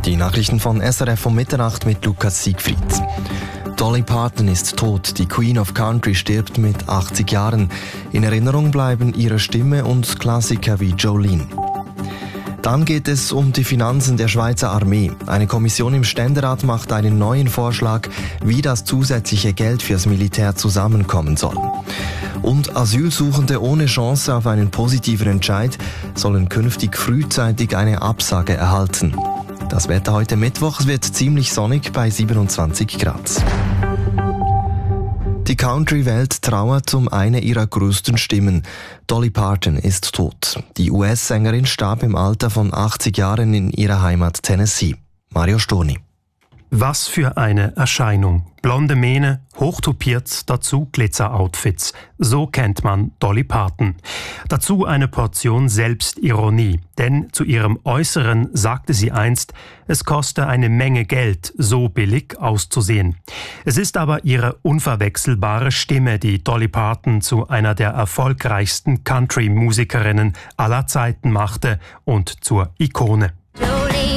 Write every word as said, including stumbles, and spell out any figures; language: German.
Die Nachrichten von S R F um Mitternacht mit Lukas Siegfried. Dolly Parton ist tot. Die Queen of Country stirbt mit achtzig Jahren. In Erinnerung bleiben ihre Stimme und Klassiker wie Jolene. Dann geht es um die Finanzen der Schweizer Armee. Eine Kommission im Ständerat macht einen neuen Vorschlag, wie das zusätzliche Geld fürs Militär zusammenkommen soll. Und Asylsuchende ohne Chance auf einen positiven Entscheid sollen künftig frühzeitig eine Absage erhalten. Das Wetter heute Mittwoch, es wird ziemlich sonnig bei siebenundzwanzig Grad. Die Country-Welt trauert um eine ihrer größten Stimmen. Dolly Parton ist tot. Die U S-Sängerin starb im Alter von achtzig Jahren in ihrer Heimat Tennessee. Mario Storni. Was für eine Erscheinung. Blonde Mähne, hochtopiert, dazu Glitzer-Outfits. So kennt man Dolly Parton. Dazu eine Portion Selbstironie. Denn zu ihrem Äußeren sagte sie einst, es koste eine Menge Geld, so billig auszusehen. Es ist aber ihre unverwechselbare Stimme, die Dolly Parton zu einer der erfolgreichsten Country-Musikerinnen aller Zeiten machte und zur Ikone.